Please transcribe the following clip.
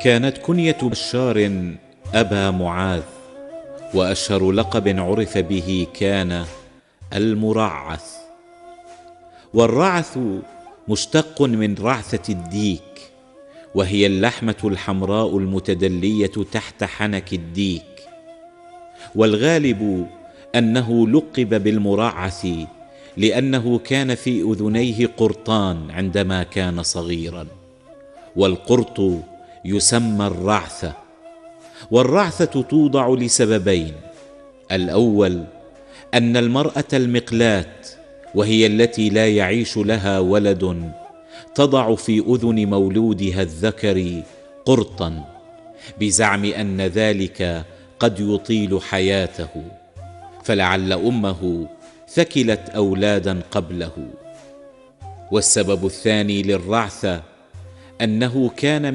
كانت كنية بشار أبا معاذ، وأشهر لقب عرف به كان المرعث. والرعث مشتق من رعثة الديك، وهي اللحمة الحمراء المتدلية تحت حنك الديك. والغالب أنه لقب بالمرعث لأنه كان في أذنيه قرطان عندما كان صغيرا، والقرط يسمى الرعثة. والرعثة توضع لسببين: الأول أن المرأة المقلاة، وهي التي لا يعيش لها ولد، تضع في أذن مولودها الذكر قرطا بزعم أن ذلك قد يطيل حياته، فلعل أمه ثكلت أولادا قبله. والسبب الثاني للرعثة أنه كان